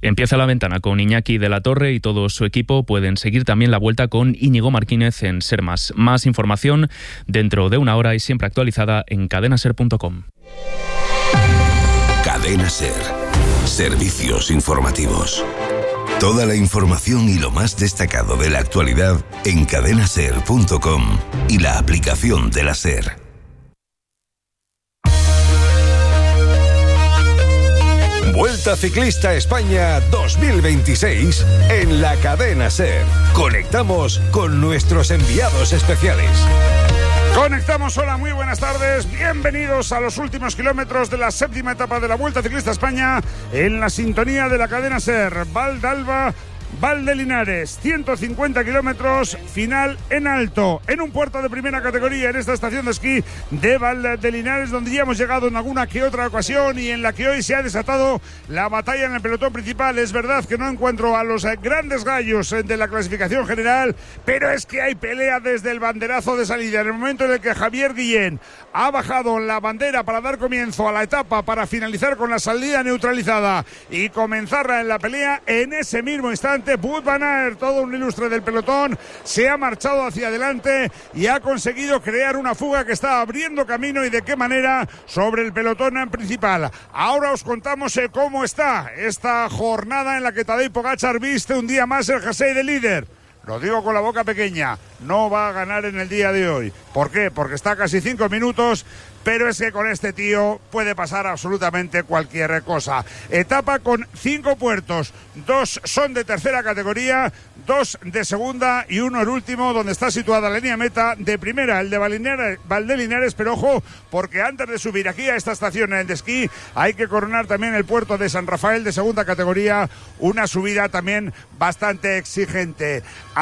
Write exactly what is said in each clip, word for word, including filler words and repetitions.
Empieza la ventana con Iñaki de la Torre y todo su equipo. Pueden seguir también la vuelta con Íñigo Martínez en Sermas. Más información dentro de una hora y siempre actualizada en cadena ser punto com. Cadena Ser. Servicios informativos. Toda la información y lo más destacado de la actualidad en cadena ser punto com y la aplicación de la SER. Vuelta Ciclista España dos mil veintiséis en la Cadena SER. Conectamos con nuestros enviados especiales. Conectamos, hola, muy buenas tardes, bienvenidos a los últimos kilómetros de la séptima etapa de la Vuelta Ciclista España en la sintonía de la Cadena SER. Val d'Alba, Val de Linares, ciento cincuenta kilómetros, final en alto, en un puerto de primera categoría en esta estación de esquí de Val de Linares, donde ya hemos llegado en alguna que otra ocasión y en la que hoy se ha desatado la batalla en el pelotón principal. Es verdad que no encuentro a los grandes gallos de la clasificación general, pero es que hay pelea desde el banderazo de salida. En el momento en el que Javier Guillén ha bajado la bandera para dar comienzo a la etapa, para finalizar con la salida neutralizada y comenzarla en la pelea, en ese mismo instante Wout van Aert, todo un ilustre del pelotón, se ha marchado hacia adelante y ha conseguido crear una fuga que está abriendo camino, y de qué manera, sobre el pelotón principal. Ahora os contamos cómo está esta jornada en la que Tadej Pogačar viste un día más el jersey de líder. Lo digo con la boca pequeña, no va a ganar en el día de hoy. ¿Por qué? Porque está a casi cinco minutos, pero es que con este tío puede pasar absolutamente cualquier cosa. Etapa con cinco puertos, dos son de tercera categoría, dos de segunda y uno el último, donde está situada la línea meta de primera, el de Val de Linares, pero ojo, porque antes de subir aquí a esta estación de esquí hay que coronar también el puerto de San Rafael de segunda categoría, una subida también bastante exigente.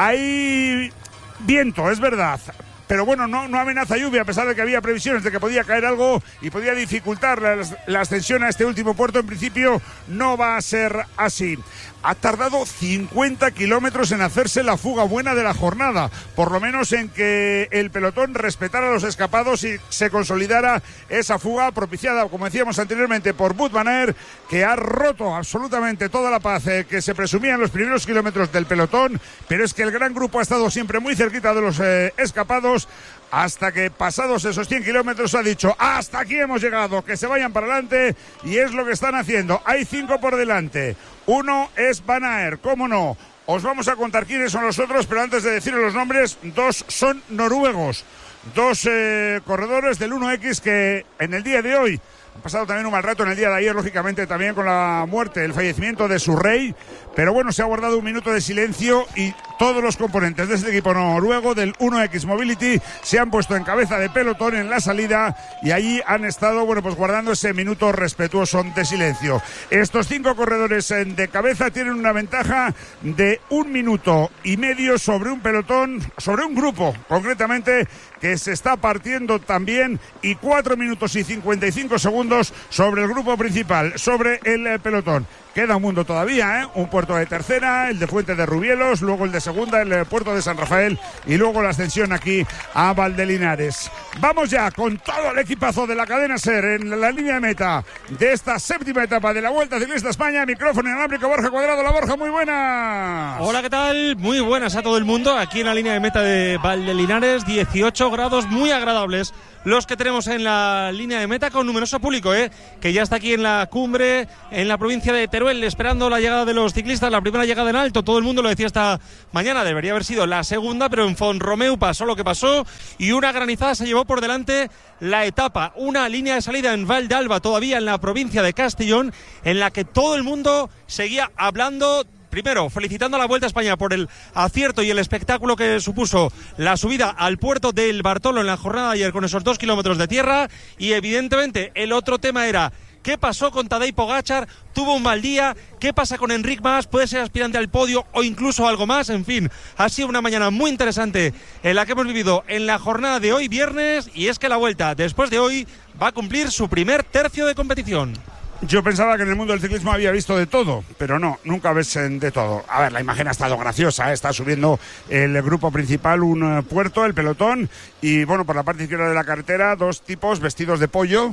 Hay viento, es verdad, pero bueno, no, no amenaza lluvia, a pesar de que había previsiones de que podía caer algo y podía dificultar la, la ascensión a este último puerto. En principio no va a ser así. Ha tardado cincuenta kilómetros en hacerse la fuga buena de la jornada, por lo menos en que el pelotón respetara los escapados y se consolidara esa fuga propiciada, como decíamos anteriormente, por Wout van Aert, que ha roto absolutamente toda la paz eh, que se presumía en los primeros kilómetros del pelotón, pero es que el gran grupo ha estado siempre muy cerquita de los eh, escapados, hasta que pasados esos cien kilómetros ha dicho: hasta aquí hemos llegado, que se vayan para adelante, y es lo que están haciendo. Hay cinco por delante, uno es Van Aert, cómo no. Os vamos a contar quiénes son los otros, pero antes de deciros los nombres, dos son noruegos, dos eh, corredores del uno equis que en el día de hoy han pasado también un mal rato, en el día de ayer, lógicamente, también con la muerte, el fallecimiento de su rey. Pero bueno, se ha guardado un minuto de silencio y todos los componentes de este equipo noruego del uno equis Mobility se han puesto en cabeza de pelotón en la salida y allí han estado, bueno, pues guardando ese minuto respetuoso de silencio. Estos cinco corredores de cabeza tienen una ventaja de un minuto y medio sobre un pelotón, sobre un grupo, concretamente, que se está partiendo también, y cuatro minutos y cincuenta y cinco segundos sobre el grupo principal, sobre el pelotón. Queda un mundo todavía, ¿eh? Un puerto de tercera, el de Fuente de Rubielos, luego el de segunda, el puerto de San Rafael, y luego la ascensión aquí a Val de Linares. Vamos ya con todo el equipazo de la Cadena SER en la línea de meta de esta séptima etapa de la Vuelta Ciclista España. Micrófono inalámbrico, Borja Cuadrado. La Borja, muy buenas. Hola, ¿qué tal? Muy buenas a todo el mundo. Aquí en la línea de meta de Val de Linares, dieciocho grados muy agradables los que tenemos en la línea de meta, con numeroso público, ¿eh? Que ya está aquí en la cumbre, en la provincia de Teruel, esperando la llegada de los ciclistas, la primera llegada en alto. Todo el mundo lo decía esta mañana, debería haber sido la segunda, pero en Font-Romeu pasó lo que pasó y una granizada se llevó por delante la etapa. Una línea de salida en Val d'Alba, todavía en la provincia de Castellón, en la que todo el mundo seguía hablando. Primero, felicitando a la Vuelta a España por el acierto y el espectáculo que supuso la subida al puerto del Bartolo en la jornada de ayer con esos dos kilómetros de tierra. Y evidentemente el otro tema era: ¿qué pasó con Tadej Pogačar? Tuvo un mal día. ¿Qué pasa con Enric Mas? ¿Puede ser aspirante al podio o incluso algo más? En fin, ha sido una mañana muy interesante en la que hemos vivido en la jornada de hoy, viernes, y es que la Vuelta, después de hoy, va a cumplir su primer tercio de competición. Yo pensaba que en el mundo del ciclismo había visto de todo, pero no, nunca ves de todo. A ver, la imagen ha estado graciosa, ¿eh? Está subiendo el grupo principal un puerto, el pelotón, y bueno, por la parte izquierda de la carretera, dos tipos vestidos de pollo.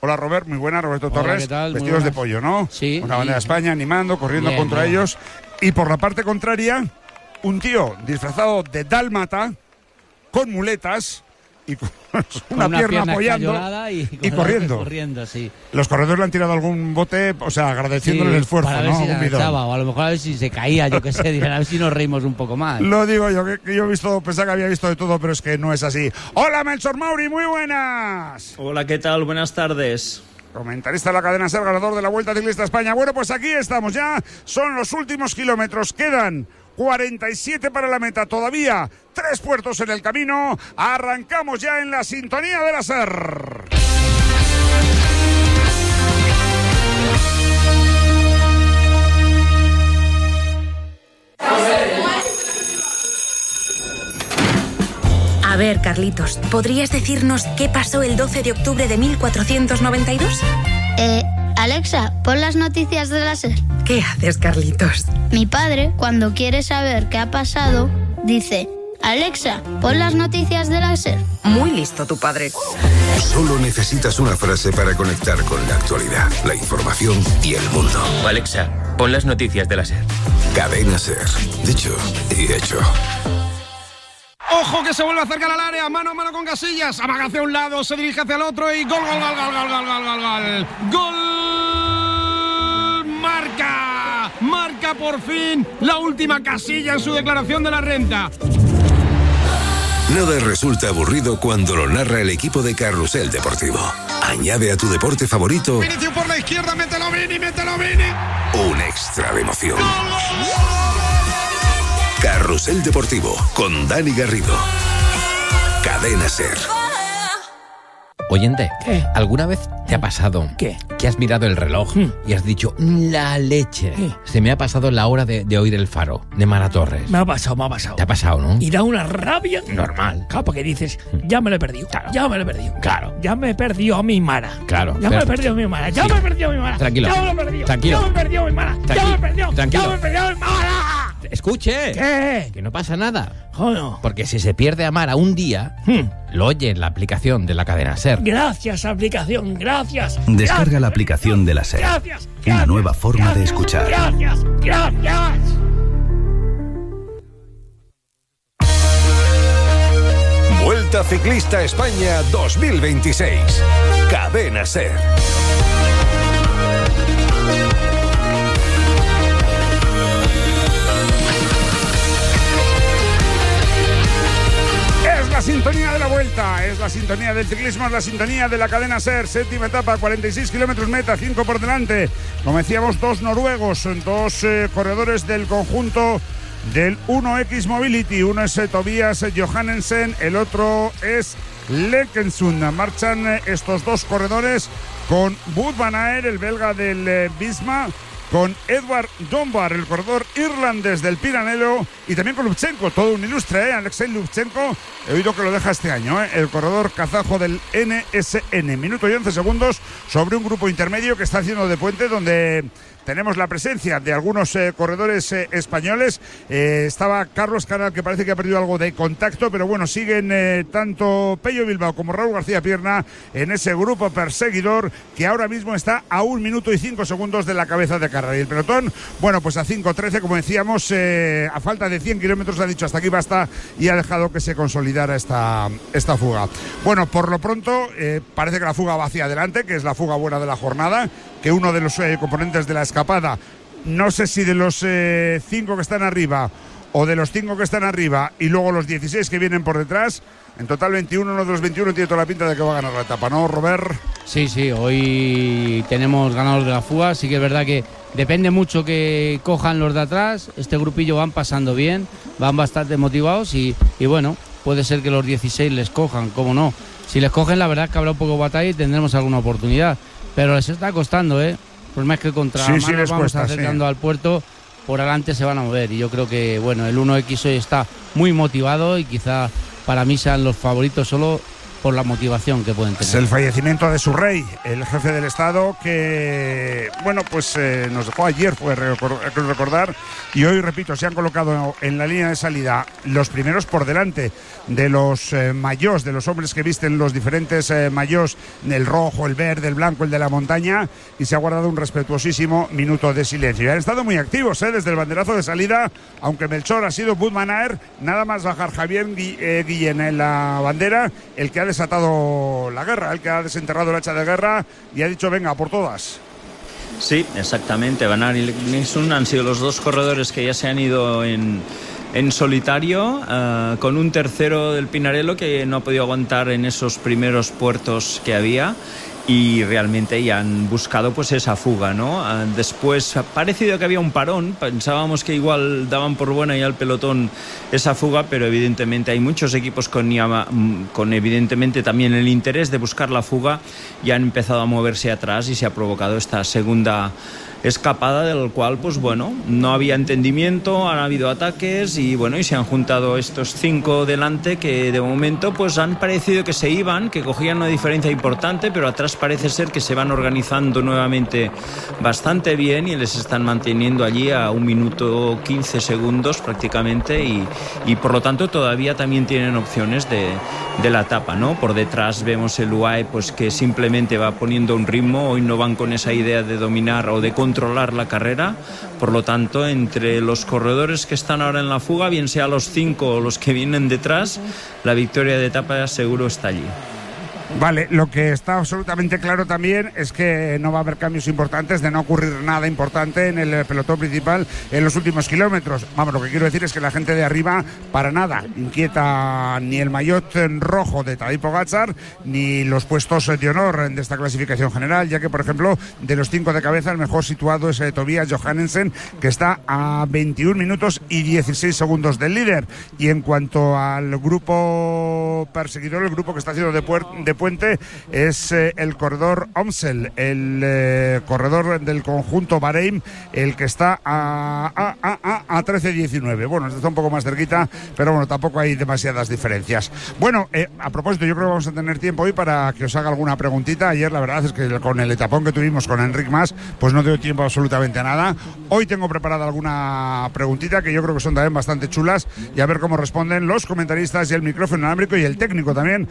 Hola Robert, muy buena, Roberto Hola, Torres. ¿qué tal? Muy Vestidos de buenas. pollo, ¿no? Sí. Una bandera de España animando, corriendo Bien, contra bien. ellos. Y por la parte contraria, un tío disfrazado de dálmata, con muletas y con una, Con pierna, apoyando y, y corriendo. corriendo, sí. Los corredores le han tirado algún bote, o sea, agradeciéndole Sí, el esfuerzo, para ver ¿no? si se Un bidón. agachaba, o a lo mejor a ver si se caía, yo qué sé, dirán, a ver si nos reímos un poco más. Lo digo yo, que, que yo he visto, pensaba que había visto de todo, pero es que no es así. Hola, Melchor Mauri, muy buenas. Hola, ¿qué tal? Buenas tardes. Comentarista de la cadena SER, ganador de la Vuelta Ciclista España. Bueno, pues aquí estamos ya, son los últimos kilómetros, quedan cuarenta y siete para la meta, todavía tres puertos en el camino. Arrancamos ya en la sintonía de la SER. A ver, Carlitos, ¿podrías decirnos qué pasó el doce de octubre de mil cuatrocientos noventa y dos? Eh, Alexa, pon las noticias de la SER. ¿Qué haces, Carlitos? Mi padre, cuando quiere saber qué ha pasado, dice: Alexa, pon las noticias de la SER. Muy listo tu padre. Solo necesitas una frase para conectar con la actualidad, la información y el mundo. Alexa, pon las noticias de la SER. Cadena SER. Dicho y hecho. Ojo que se vuelve a acercar al área, mano a mano con Casillas, amaga hacia un lado, se dirige hacia el otro y gol, gol, gol, gol, gol, gol, gol, gol, gol. Gol, marca, marca por fin la última Casilla en su declaración de la renta. Nada resulta aburrido cuando lo narra el equipo de Carrusel Deportivo. Añade a tu deporte favorito Vinicius por la izquierda, mételo Vini, mételo Vini. un extra de emoción. Carrusel Deportivo con Dani Garrido. Cadena SER. Oyente, ¿Qué? ¿alguna vez te ha pasado ¿Qué? que has mirado el reloj Hmm. y has dicho, la leche? ¿Qué? Se me ha pasado la hora de, de oír el faro, de Mara Torres. Me ha pasado, me ha pasado. ¿Te ha pasado, no? Y da una rabia. Normal. Claro, porque dices, ya me lo he perdido. Claro. Ya me lo he perdido. Claro. Ya me he perdido a mi Mara. Claro, Ya me pero- lo he perdido a mi Mara. Ya Sí. me he perdido a mi Mara. Tranquilo. Ya me lo he perdido. Tranquilo. Ya me he perdido a mi Mara. Ya Tranqui- me he perdido. tranquilo. Ya me he perdido a mi Mara. Escuche. ¿Qué? Que no pasa nada. Joder. Porque si se pierde a Mara un día, Hmm. lo oye en la aplicación de la cadena SER. Gracias, aplicación. Gracias. Descarga Gracias. la aplicación de la SER. Gracias. Una gracias, nueva forma de gracias, escuchar. Gracias. Gracias. Vuelta Ciclista España dos mil veintiséis. Cadena SER. Es la sintonía de la Vuelta, es la sintonía del ciclismo, es la sintonía de la cadena SER. Séptima etapa, cuarenta y seis kilómetros meta, cinco por delante. Como decíamos, dos noruegos, dos eh, corredores del conjunto del uno equis Mobility. Uno es eh, Tobias Johannesen, el otro es Lekensund. Marchan eh, estos dos corredores con Wout van Aert, el belga del eh, Visma, con Edward Dunbar, el corredor irlandés del Piranello, y también con Lubchenko, todo un ilustre, ¿eh? Alexei Lubchenko, he oído que lo deja este año, ¿eh? El corredor kazajo del N S N. Minuto y once segundos sobre un grupo intermedio que está haciendo de puente, donde tenemos la presencia de algunos eh, corredores eh, españoles. Eh, estaba Carlos Canal, que parece que ha perdido algo de contacto, pero bueno, siguen eh, tanto Pello Bilbao como Raúl García Pierna en ese grupo perseguidor que ahora mismo está a un minuto y cinco segundos de la cabeza de carrera. Y el pelotón, bueno, pues a cinco trece, como decíamos, eh, a falta de cien kilómetros ha dicho hasta aquí basta y ha dejado que se consolidara esta, esta fuga. Bueno, por lo pronto eh, parece que la fuga va hacia adelante, que es la fuga buena de la jornada, que uno de los eh, componentes de la escapada, no sé si de los eh, cinco que están arriba o de los cinco que están arriba y luego los dieciséis que vienen por detrás, en total veintiuno, uno de los veintiuno tiene toda la pinta de que va a ganar la etapa, ¿no, Robert? Sí, sí, hoy tenemos ganadores de la fuga. Sí que es verdad que depende mucho que cojan los de atrás. Este grupillo van pasando bien, van bastante motivados y, y bueno, puede ser que los dieciséis les cojan, cómo no. Si les cogen, la verdad es que habrá un poco de batalla y tendremos alguna oportunidad. Pero les está costando, ¿eh? Por más que contra Sí, sí, manos les vamos cuesta, acercando sí. al puerto, por adelante se van a mover. Y yo creo que, bueno, el uno equis hoy está muy motivado y quizá para mí sean los favoritos solo por la motivación que pueden tener. Es el fallecimiento de su rey, el jefe del Estado, que, bueno, pues eh, nos dejó ayer, fue recordar, y hoy, repito, se han colocado en la línea de salida los primeros por delante de los eh, mayós, de los hombres que visten los diferentes eh, mayós, el rojo, el verde, el blanco, el de la montaña, y se ha guardado un respetuosísimo minuto de silencio. Y han estado muy activos, ¿eh? Desde el banderazo de salida, aunque Melchor ha sido Budmanaer, nada más bajar Javier Guillén en la bandera, el que ha desatado la guerra, el que ha desenterrado el hacha de guerra y ha dicho venga, por todas. Sí, exactamente. Van Aert y Nilsson han sido los dos corredores que ya se han ido en, en solitario, uh, con un tercero del Pinarello que no ha podido aguantar en esos primeros puertos que había. Y realmente ya han buscado pues esa fuga, ¿no? Después ha parecido que había un parón, pensábamos que igual daban por buena ya al pelotón esa fuga, pero evidentemente hay muchos equipos con, con evidentemente también el interés de buscar la fuga y han empezado a moverse atrás y se ha provocado esta segunda escapada, del cual pues bueno, no había entendimiento, han habido ataques y bueno, y se han juntado estos cinco delante que de momento pues han parecido que se iban, que cogían una diferencia importante, pero atrás parece ser que se van organizando nuevamente bastante bien y les están manteniendo allí a un minuto quince segundos prácticamente y, y por lo tanto todavía también tienen opciones de, de la etapa, ¿no? Por detrás vemos el U A E pues que simplemente va poniendo un ritmo, hoy no van con esa idea de dominar o de controlar la carrera, por lo tanto entre los corredores que están ahora en la fuga, bien sea los cinco o los que vienen detrás, la victoria de etapa seguro está allí. Vale, lo que está absolutamente claro también es que no va a haber cambios importantes, de no ocurrir nada importante en el pelotón principal en los últimos kilómetros. Vamos, lo que quiero decir es que la gente de arriba para nada inquieta ni el maillot rojo de Tadej Pogačar ni los puestos de honor de esta clasificación general, ya que por ejemplo de los cinco de cabeza el mejor situado es Tobias Johannesen, que está a veintiún minutos y dieciséis segundos del líder. Y en cuanto al grupo perseguidor, el grupo que está haciendo de, puer- de puente es eh, el corredor Omsel, el eh, corredor del conjunto Bahrein, el que está a, a, a, a, a trece diecinueve. Bueno, está un poco más cerquita, pero bueno, tampoco hay demasiadas diferencias. Bueno, eh, a propósito, yo creo que vamos a tener tiempo hoy para que os haga alguna preguntita. Ayer la verdad es que con el etapón que tuvimos con Enric Mas, pues no dio tiempo absolutamente a nada. Hoy tengo preparada alguna preguntita que yo creo que son también bastante chulas y a ver cómo responden los comentaristas y el micrófono inalámbrico y el técnico también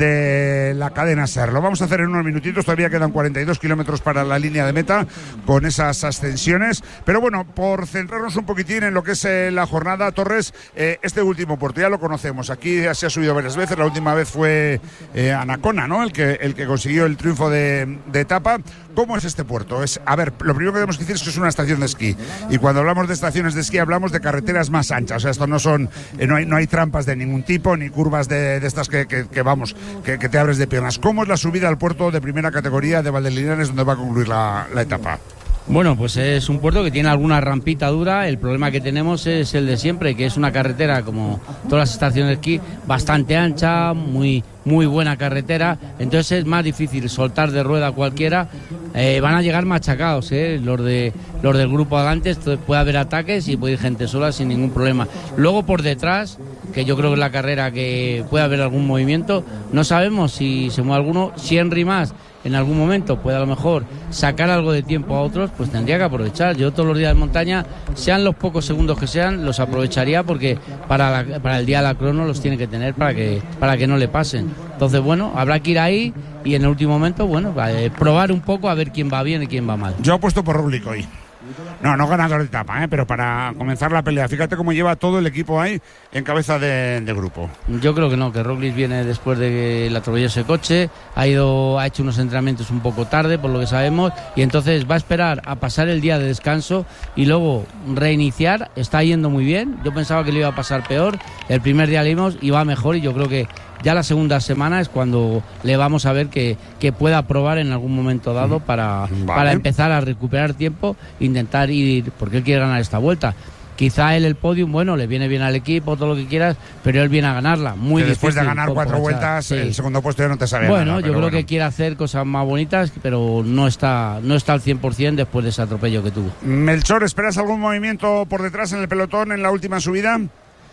de la cadena SER. Lo vamos a hacer en unos minutitos, todavía quedan cuarenta y dos kilómetros para la línea de meta con esas ascensiones, pero bueno, por centrarnos un poquitín en lo que es eh, la jornada, Torres, eh, este último puerto ya lo conocemos, aquí se ha subido varias veces, la última vez fue eh, Anacona, ¿no? El que, el que consiguió el triunfo de, de etapa. ¿Cómo es este puerto? Es, a ver, lo primero que tenemos que decir es que es una estación de esquí, y cuando hablamos de estaciones de esquí hablamos de carreteras más anchas, o sea, esto no son, eh, no hay, no hay trampas de ningún tipo, ni curvas de, de estas que, que, que vamos, que, que te abres de piernas. ¿Cómo es la subida al puerto de primera categoría de Valdelinares, donde va a concluir la, la etapa? Bueno, pues es un puerto que tiene alguna rampita dura. El problema que tenemos es el de siempre, que es una carretera, como todas las estaciones de esquí, bastante ancha, muy muy buena carretera, entonces es más difícil soltar de rueda cualquiera. Eh, van a llegar machacados, eh, los de los del grupo adelante, puede haber ataques y puede ir gente sola sin ningún problema. Luego por detrás, que yo creo que es la carrera que puede haber algún movimiento, no sabemos si se mueve alguno. Si Henry Mas en algún momento puede a lo mejor sacar algo de tiempo a otros, pues tendría que aprovechar. Yo todos los días de montaña, sean los pocos segundos que sean, los aprovecharía, porque para, la, para el día de la crono los tiene que tener para que, para que no le pasen. Entonces, bueno, habrá que ir ahí y en el último momento, bueno, eh, probar un poco a ver quién va bien y quién va mal. Yo apuesto por Roglic hoy. No, no ganador de etapa, ¿eh? Pero para comenzar la pelea. Fíjate cómo lleva todo el equipo ahí en cabeza de, de grupo. Yo creo que no, que Roglic viene después de que le atropelló ese coche, ha ido, ha hecho unos entrenamientos un poco tarde, por lo que sabemos, y entonces va a esperar a pasar el día de descanso y luego reiniciar. Está yendo muy bien, yo pensaba que le iba a pasar peor, el primer día le vimos y va mejor, y yo creo que ya la segunda semana es cuando le vamos a ver que, que pueda probar en algún momento dado para, vale. para empezar a recuperar tiempo, intentar ir, porque él quiere ganar esta vuelta. Quizá él el podium, bueno, le viene bien al equipo, todo lo que quieras, pero él viene a ganarla. Muy que después difícil, de ganar cuatro vueltas, sí. El segundo puesto ya no te sabe Bueno, nada, yo creo bueno. que quiere hacer cosas más bonitas, pero no está, no está al cien por ciento después de ese atropello que tuvo. Melchor, ¿esperas algún movimiento por detrás en el pelotón en la última subida?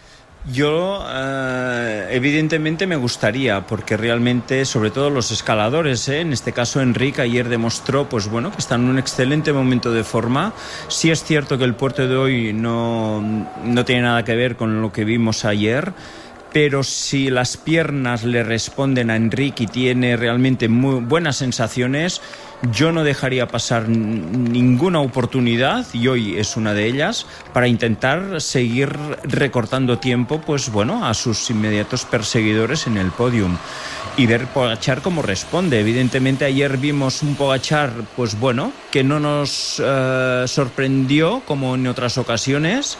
Yo, eh, evidentemente, me gustaría, porque realmente, sobre todo los escaladores, ¿eh? en este caso Enric ayer demostró, pues bueno, que está en un excelente momento de forma. Sí es cierto que el puerto de hoy no, no tiene nada que ver con lo que vimos ayer, pero si las piernas le responden a Enric y tiene realmente muy buenas sensaciones, yo no dejaría pasar ninguna oportunidad, y hoy es una de ellas, para intentar seguir recortando tiempo, pues bueno, a sus inmediatos perseguidores en el podium y ver Pogačar cómo responde. Evidentemente ayer vimos un Pogačar, pues bueno, que no nos eh, sorprendió como en otras ocasiones.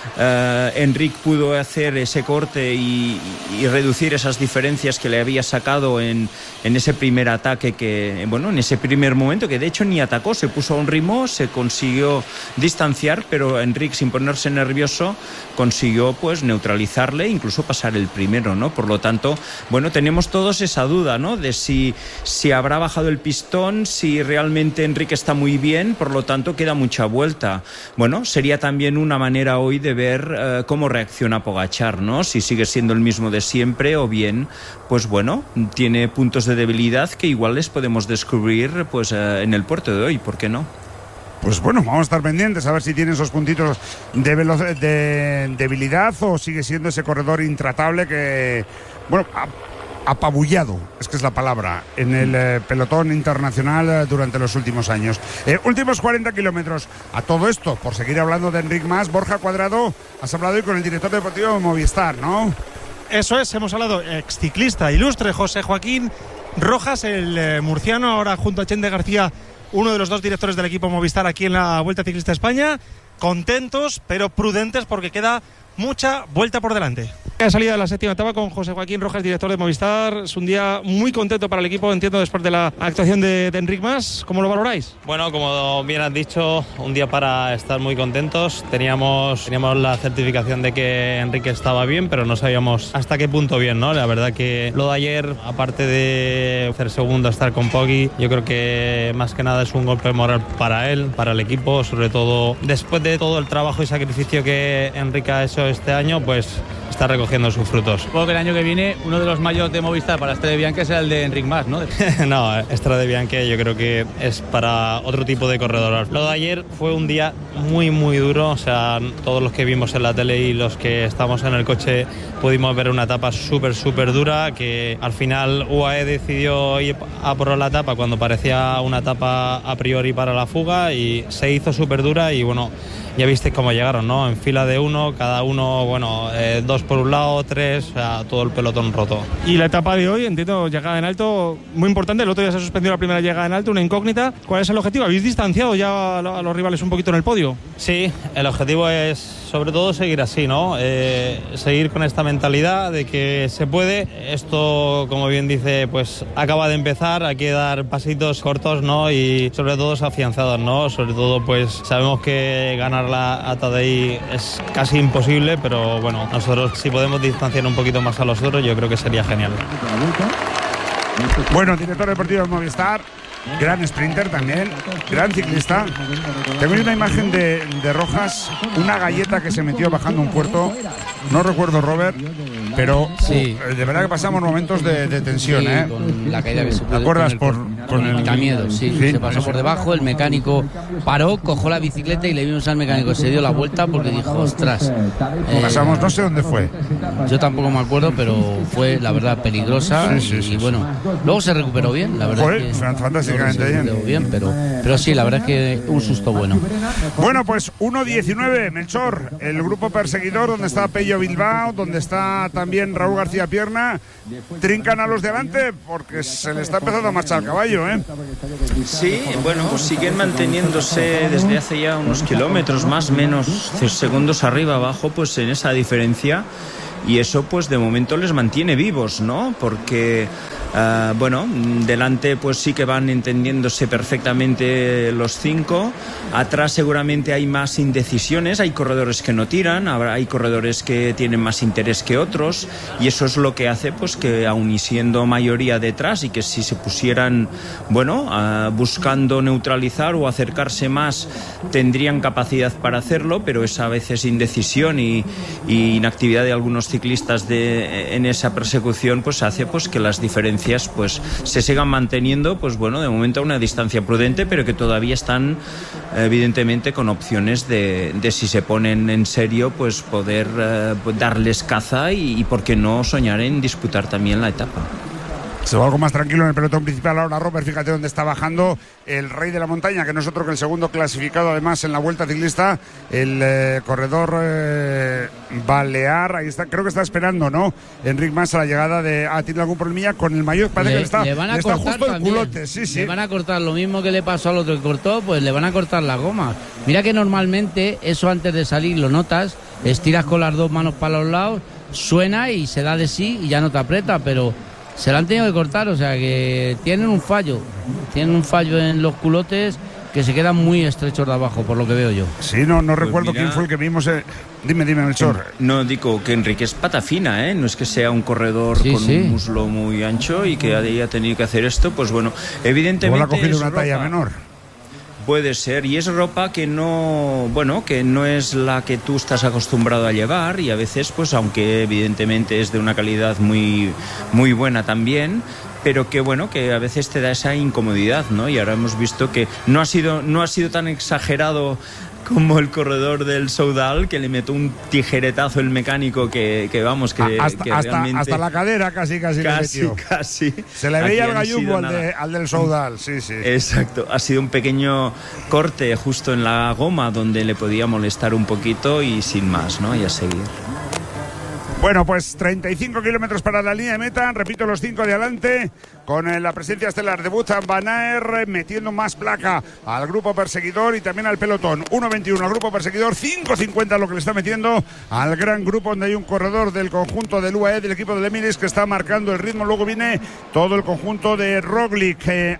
Eh, Enric pudo hacer ese corte y, y reducir esas diferencias que le había sacado en, en ese primer ataque, que bueno, en ese primer momento, que de hecho ni atacó, se puso a un ritmo, se consiguió distanciar, pero Enric, sin ponerse nervioso, consiguió pues neutralizarle, incluso pasar el primero, ¿no? Por lo tanto, bueno, tenemos todos esa duda, ¿no? De si, si habrá bajado el pistón, si realmente Enric está muy bien, por lo tanto queda mucha vuelta. Bueno, sería también una manera hoy de ver eh, cómo reacciona Pogačar, ¿no? Si sigue siendo el mismo de siempre o bien, pues bueno, tiene puntos de debilidad que igual les podemos descubrir pues eh, en el puerto de hoy, ¿por qué no? Pues bueno, vamos a estar pendientes a ver si tiene esos puntitos de, velo- de debilidad o sigue siendo ese corredor intratable que, bueno, apabullado, es que es la palabra, en el eh, pelotón internacional eh, durante los últimos años. Eh, últimos cuarenta kilómetros. A todo esto, por seguir hablando de Enric Mas, Borja Cuadrado, has hablado hoy con el director deportivo de Movistar, ¿no? Eso es, hemos hablado, exciclista ilustre José Joaquín Rojas, el eh, murciano, ahora junto a Chente García, uno de los dos directores del equipo Movistar aquí en la Vuelta Ciclista España. Contentos, pero prudentes porque queda mucha vuelta por delante. La salida de la séptima etapa con José Joaquín Rojas, director de Movistar. Es un día muy contento para el equipo, entiendo, después de la actuación de, de Enric Mas. ¿Cómo lo valoráis? Bueno, como bien has dicho, un día para estar muy contentos. Teníamos, teníamos la certificación de que Enrique estaba bien, pero no sabíamos hasta qué punto bien, ¿no? La verdad que lo de ayer, aparte de hacer segundo, estar con Poggi, yo creo que más que nada es un golpe moral para él, para el equipo, sobre todo después de todo el trabajo y sacrificio que Enrique ha hecho este año, pues está recogiendo sus frutos. Supongo que el año que viene uno de los mayores de Movistar para Strade Bianche será el de Enric Mas, ¿no? No, Strade Bianche yo creo que es para otro tipo de corredor. Lo de ayer fue un día muy muy duro, o sea, todos los que vimos en la tele y los que estamos en el coche pudimos ver una etapa súper súper dura, que al final U A E decidió ir a por la etapa cuando parecía una etapa a priori para la fuga y se hizo súper dura y bueno, ya visteis cómo llegaron, ¿no? En fila de uno, cada uno, bueno, eh, dos por un lado, tres, o sea, todo el pelotón roto. Y la etapa de hoy, entiendo, llegada en alto, muy importante. El otro día se suspendió la primera llegada en alto, una incógnita. ¿Cuál es el objetivo? ¿Habéis distanciado ya a los rivales un poquito en el podio? Sí, el objetivo es sobre todo seguir así, ¿no? Eh, seguir con esta mentalidad de que se puede. Esto, como bien dice, pues acaba de empezar, hay que dar pasitos cortos, ¿no? Y sobre todo afianzados, ¿no? Sobre todo, pues sabemos que ganar la A T D I es casi imposible, pero bueno, nosotros si podemos distanciar un poquito más a los otros, yo creo que sería genial. Bueno, director deportivo de Movistar, gran sprinter también, gran ciclista. Tengo una imagen de, de Rojas, una galleta que se metió bajando un puerto, no recuerdo, Robert, pero sí, uh, de verdad que pasamos momentos de, de tensión, sí, ¿eh? Con la caída que se ¿Te acuerdas? Por, Por, con el quitamientos, sí, sí, se pasó por debajo, el mecánico paró, cogió la bicicleta y le vimos al mecánico, se dio la vuelta porque dijo, ostras. Eh, pasamos, no sé dónde fue. Yo tampoco me acuerdo, pero fue, la verdad, peligrosa. Sí, sí, y sí, bueno, sí. Luego se recuperó bien, la verdad. Fue que fantásticamente bien. bien pero, pero sí, la verdad es que un susto bueno. Bueno, pues uno diecinueve, Melchor, el grupo perseguidor, donde está Pello Bilbao, donde está también Raúl García Pierna, trincan a los de adelante porque se le está empezando a marchar el caballo, ¿eh? Sí, bueno, siguen manteniéndose desde hace ya unos kilómetros, más o menos segundos arriba, abajo, pues en esa diferencia. Y eso pues de momento les mantiene vivos, ¿no? Porque, uh, bueno, delante pues sí que van entendiéndose perfectamente los cinco. Atrás seguramente hay más indecisiones, hay corredores que no tiran, hay corredores que tienen más interés que otros. Y eso es lo que hace pues que aun y siendo mayoría detrás y que si se pusieran, bueno, uh, buscando neutralizar o acercarse más, tendrían capacidad para hacerlo, pero es a veces indecisión y, y inactividad de algunos los ciclistas de, en esa persecución, pues hace pues que las diferencias pues se sigan manteniendo, pues bueno, de momento a una distancia prudente, pero que todavía están evidentemente con opciones de, de si se ponen en serio, pues poder eh, darles caza y, y por qué no soñar en disputar también la etapa. Se va algo más tranquilo en el pelotón principal ahora, Robert. Fíjate dónde está bajando el rey de la montaña, que no es otro que el segundo clasificado además en la Vuelta Ciclista, el eh, corredor eh, Balear. Ahí está, creo que está esperando, ¿no? Enric Mas a la llegada de... Ah, tiene algún problemilla con el maillot, parece le, que le está, le van a le está cortar justo también. el culote. Sí, sí. Le van a cortar lo mismo que le pasó al otro que cortó, pues le van a cortar la goma. Mira que normalmente eso antes de salir lo notas, estiras con las dos manos para los lados, suena y se da de sí y ya no te aprieta, pero se la han tenido que cortar, o sea que tienen un fallo, tienen un fallo en los culotes que se quedan muy estrechos de abajo, por lo que veo yo. Sí, no, no Pues recuerdo mira, quién fue el que vimos. Eh... Dime, dime, Melchor. No, digo que Enrique es pata fina, ¿eh? No es que sea un corredor Sí, con sí. un muslo muy ancho y que haya tenido que hacer esto, pues bueno, evidentemente Igual ha cogido es una talla ropa. menor. Puede ser, y es ropa que no, bueno, que no es la que tú estás acostumbrado a llevar, y a veces, pues aunque evidentemente es de una calidad muy, muy buena también, pero que bueno, que a veces te da esa incomodidad, ¿no? Y ahora hemos visto que no ha sido, no ha sido tan exagerado como el corredor del Soudal, que le metió un tijeretazo el mecánico que, que vamos, que, hasta, que hasta, realmente... hasta la cadera casi, casi, Casi, le metió. casi. Se le Aquí veía el han sido gallumbo al, nada. de, al del Soudal, sí, sí. Exacto, ha sido un pequeño corte justo en la goma donde le podía molestar un poquito y sin más, ¿no? Y a seguir. Bueno, pues treinta y cinco kilómetros para la línea de meta, repito, los cinco de adelante, con eh, la presencia estelar de Wout van Aert, metiendo más placa al grupo perseguidor y también al pelotón. uno veintiuno al grupo perseguidor, cinco cincuenta lo que le está metiendo al gran grupo, donde hay un corredor del conjunto del U A E, del equipo del Emirates, que está marcando el ritmo. Luego viene todo el conjunto de Roglic eh,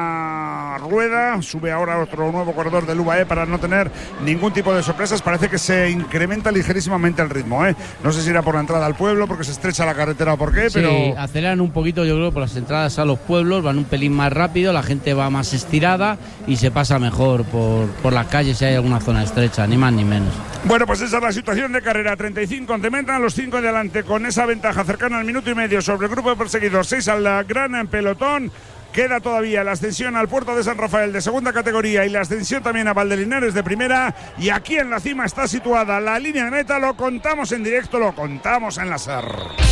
a rueda, sube ahora otro nuevo corredor del U A E para no tener ningún tipo de sorpresas. Parece que se incrementa ligerísimamente el ritmo, ¿eh? No sé si irá por la entrada al pueblo porque se estrecha la carretera o por qué, Sí, pero aceleran un poquito, yo creo, por las entradas a los pueblos, van un pelín más rápido, la gente va más estirada y se pasa mejor por, por las calles si hay alguna zona estrecha, ni más ni menos. bueno, pues esa es la situación de carrera. treinta y cinco de meta, los cinco de adelante con esa ventaja cercana al minuto y medio sobre el grupo de perseguidores, seis al gran pelotón. Queda todavía la ascensión al puerto de San Rafael de segunda categoría y la ascensión también a Valdelinares de primera. Y aquí en la cima está situada la línea de meta. Lo contamos en directo, lo contamos en la SER.